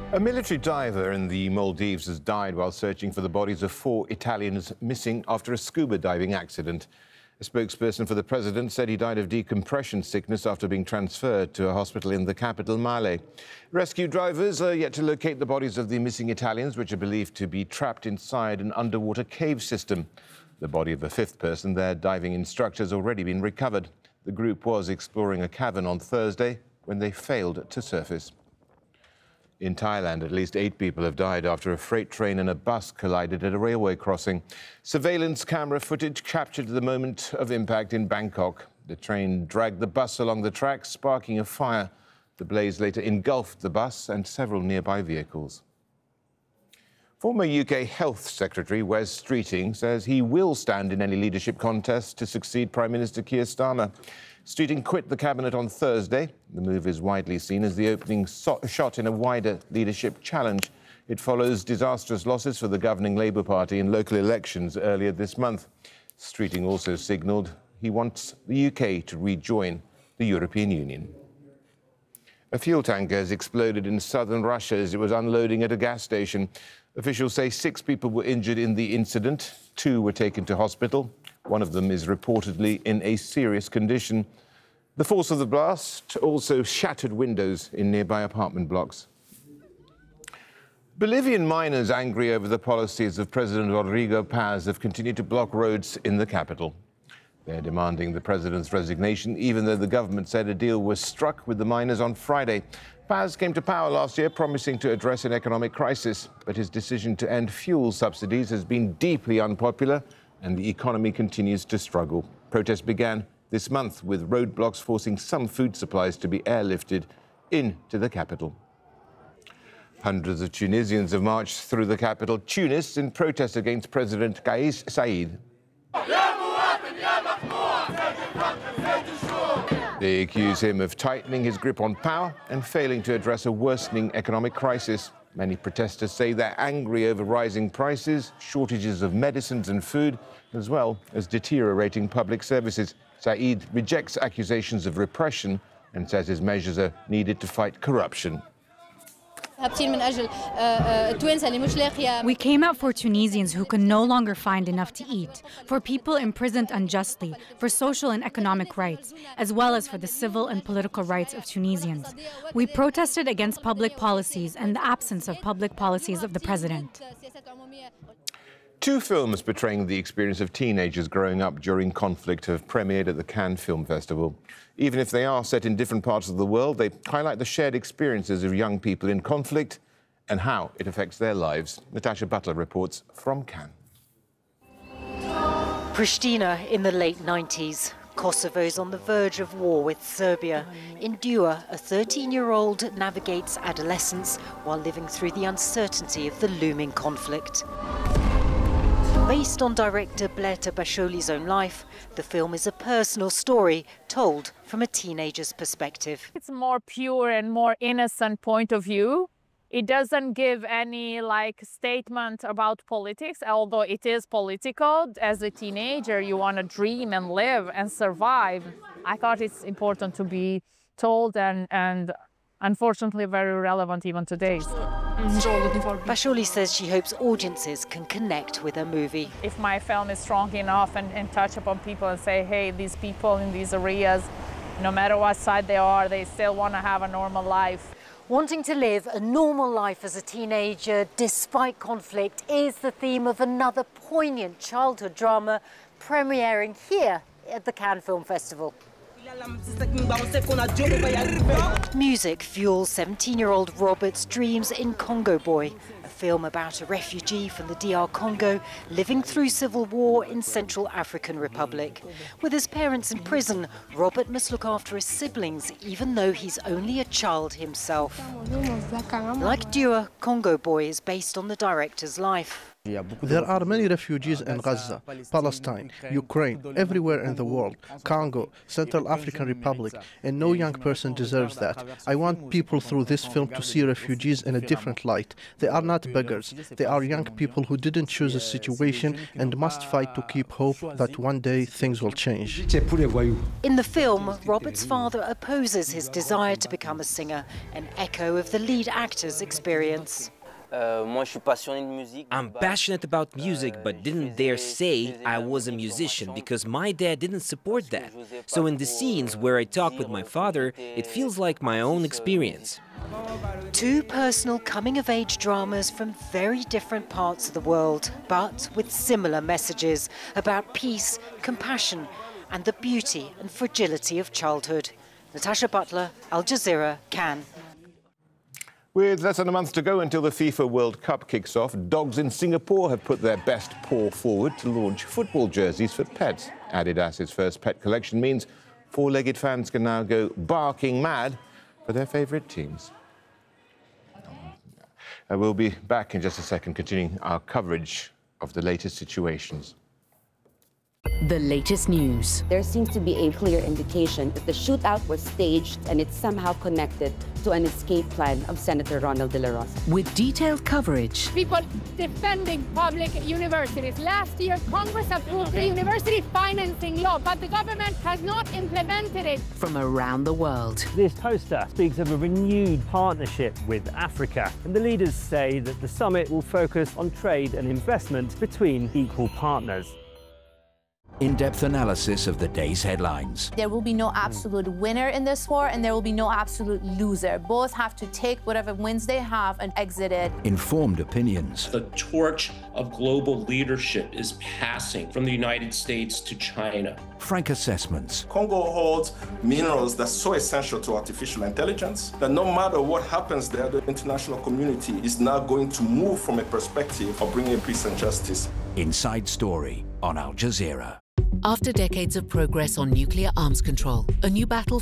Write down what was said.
A military diver in the Maldives has died while searching for the bodies of 4 Italians missing after a scuba diving accident. A spokesperson for the president said he died of decompression sickness after being transferred to a hospital in the capital, Male. Rescue drivers are yet to locate the bodies of the missing Italians, which are believed to be trapped inside an underwater cave system. The body of a 5th person, their diving instructor, has already been recovered. The group was exploring a cavern on Thursday when they failed to surface. In Thailand, at least 8 people have died after a freight train and a bus collided at a railway crossing. Surveillance camera footage captured the moment of impact in Bangkok. The train dragged the bus along the tracks, sparking a fire. The blaze later engulfed the bus and several nearby vehicles. Former UK Health Secretary Wes Streeting says he will stand in any leadership contest to succeed Prime Minister Keir Starmer. Streeting quit the cabinet on Thursday. The move is widely seen as the opening shot in a wider leadership challenge. It follows disastrous losses for the governing Labour Party in local elections earlier this month. Streeting also signalled he wants the UK to rejoin the European Union. A fuel tanker has exploded in southern Russia as it was unloading at a gas station. Officials say 6 people were injured in the incident. 2 were taken to hospital. One of them is reportedly in a serious condition. The force of the blast also shattered windows in nearby apartment blocks. Bolivian miners, angry over the policies of President Rodrigo Paz, have continued to block roads in the capital. They're demanding the president's resignation, even though the government said a deal was struck with the miners on Friday. Paz came to power last year promising to address an economic crisis, but his decision to end fuel subsidies has been deeply unpopular and the economy continues to struggle. Protests began this month with roadblocks forcing some food supplies to be airlifted into the capital. Hundreds of Tunisians have marched through the capital, Tunis, in protest against President Kais Saied. They accuse him of tightening his grip on power and failing to address a worsening economic crisis. Many protesters say they're angry over rising prices, shortages of medicines and food, as well as deteriorating public services. Saied rejects accusations of repression and says his measures are needed to fight corruption. We came out for Tunisians who can no longer find enough to eat, for people imprisoned unjustly, for social and economic rights, as well as for the civil and political rights of Tunisians. We protested against public policies and the absence of public policies of the president. 2 films portraying the experience of teenagers growing up during conflict have premiered at the Cannes Film Festival. Even if they are set in different parts of the world, they highlight the shared experiences of young people in conflict and how it affects their lives. Natasha Butler reports from Cannes. Pristina in the late 90s. Kosovo's on the verge of war with Serbia. In Dua, a 13-year-old navigates adolescence while living through the uncertainty of the looming conflict. Based on director Bleta Basholi's own life, the film is a personal story told from a teenager's perspective. It's a more pure and more innocent point of view. It doesn't give any statement about politics, although it is political. As a teenager, you want to dream and live and survive. I thought it's important to be told and unfortunately very relevant even today. Basholi says she hopes audiences can connect with her movie. If my film is strong enough and touch upon people and say, hey, these people in these areas, no matter what side they are, they still want to have a normal life. Wanting to live a normal life as a teenager despite conflict is the theme of another poignant childhood drama premiering here at the Cannes Film Festival. Music fuels 17-year-old Robert's dreams in Congo Boy, a film about a refugee from the DR Congo living through civil war in Central African Republic. With his parents in prison, Robert must look after his siblings, even though he's only a child himself. Like Dua, Congo Boy is based on the director's life. There are many refugees in Gaza, Palestine, Ukraine, everywhere in the world, Congo, Central African Republic, and no young person deserves that. I want people through this film to see refugees in a different light. They are not beggars. They are young people who didn't choose a situation and must fight to keep hope that one day things will change. In the film, Robert's father opposes his desire to become a singer, an echo of the lead actor's experience. I'm passionate about music, but didn't dare say I was a musician because my dad didn't support that. So in the scenes where I talk with my father, it feels like my own experience. Two personal coming-of-age dramas from very different parts of the world, but with similar messages about peace, compassion, and the beauty and fragility of childhood. Natasha Butler, Al Jazeera, Cannes. With less than a month to go until the FIFA World Cup kicks off, dogs in Singapore have put their best paw forward to launch football jerseys for pets. Adidas's first pet collection means four-legged fans can now go barking mad for their favourite teams. We'll be back in just a second, continuing our coverage of the latest situations. The latest news. There seems to be a clear indication that the shootout was staged and it's somehow connected to an escape plan of Senator Ronald De La Rosa. With detailed coverage. People defending public universities. Last year, Congress approved the university financing law, but the government has not implemented it. From around the world. This poster speaks of a renewed partnership with Africa, and the leaders say that the summit will focus on trade and investment between equal partners. In-depth analysis of the day's headlines. There will be no absolute winner in this war, and there will be no absolute loser. Both have to take whatever wins they have and exit it. Informed opinions. The torch of global leadership is passing from the United States to China. Frank assessments. Congo holds minerals that's so essential to artificial intelligence that no matter what happens there, the international community is now going to move from a perspective of bringing peace and justice. Inside Story on Al Jazeera. After decades of progress on nuclear arms control, a new battle